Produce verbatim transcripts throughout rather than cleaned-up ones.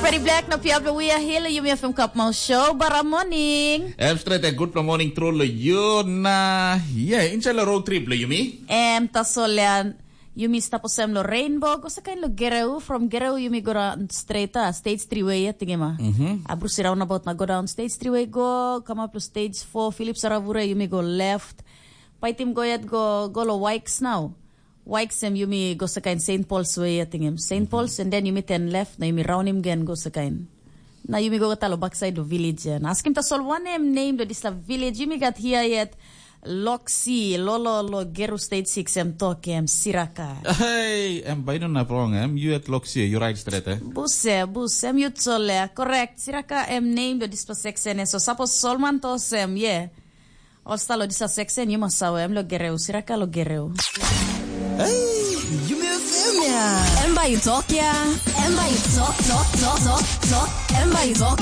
Freddie Black na Piablo Wia Hill, Yumi F M Kapmau Show, bara morning. Em straight a good morning through lo yun na, yeah, inshallah road trip lo Yumi. Em tasolan, Yumi tapos sem lo Rainbow, ko sa kain lo Gereu, from Gereu Yumi go down straight a, Stage three way at tingema. Mhm. Abru si roundabout na go down Stage three way go, come up to Stage four, Philip Saravure Yumi go left. Paitim goyat go, go lo Wikes now. Wikes em Yumi go sa kain Saint Paul's way at tingem. Saint Paul's and then Yumi ten left, na Yumi round him again go sa kain. Na Yumi go talo backside do village yan. Ask him ta sol one name name do this la village. Yumi got here yet Loxi, Lolo Lo Geru State six em toke em Siraka. Hey, em by no na wrong em, you at Loxi, you right straight eh. Buse, buse, em yut sole, correct. Siraka em name do this pa section so sapos solman to sem, yeah. Osta lo this a section you must saw em lo Gereu, Siraka lo Gereu. Hey, you may film ya. Emba you talk ya. Emba you talk, talk, talk, talk, talk. Emba you talk.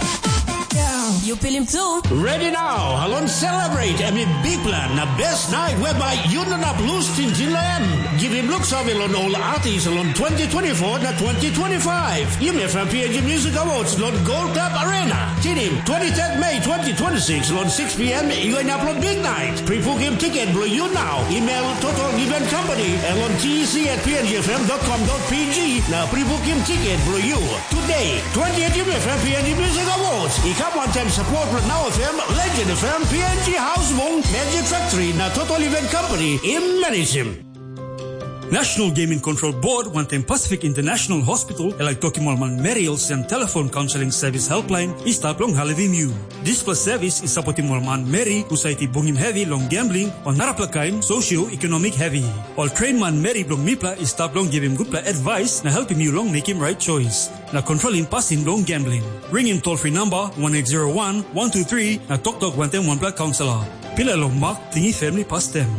You feel him too. Ready now. Halon celebrate. I mean big plan. The best night whereby you not lose in Jinland. Give him looks of it on all artists on twenty twenty-four na twenty twenty-five. You may from P N G Music Awards on Gold Club Arena. Tin him twenty-third May twenty twenty-six on six p.m. You and upload big night. Pre-book him ticket blow you now. Email Total Event Company and on T E C at p n g f m dot com dot p g. Now pre-book him ticket blow you. Today, twentieth you may from P N G Music Awards. He come one time support with Now F M, Legend F M, P N G House Mong, Magic Factory, na Total Event Company, in Manisim. National Gaming Control Board want in Pacific International Hospital elak Tokimolman Merrill and telephone counseling service helpline is taplong Halavimu. This plus service is supporting Molman Mary society bungim heavy long gambling on naraplakain socio-economic heavy. All trainman Mary blong mipla is taplong give him good advice na help him you long make him right choice. Na controlling passing long gambling. Ring him toll free number one eight zero one, one two three na Tok Tok one ten one pla counselor. Pila long mark tingi family past them.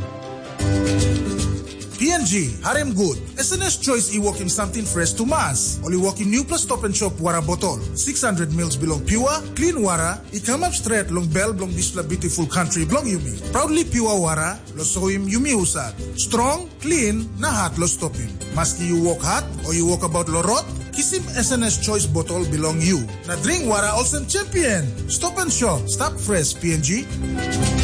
P N G, Harem Good. S N S Choice i-walk him something fresh to mass. Only walk him new plus stop and shop wara bottle. six hundred mils belong pure, clean wara. I come up straight long bell belong this beautiful country belong Yumi. Proudly pure wara, lo so him Yumi usad. Strong, clean, na hot lo stop him. Maski you walk hot or you walk about lo rot, kiss him S N S Choice bottle belong you. Na drink wara also champion. Stop and shop, stop fresh P N G.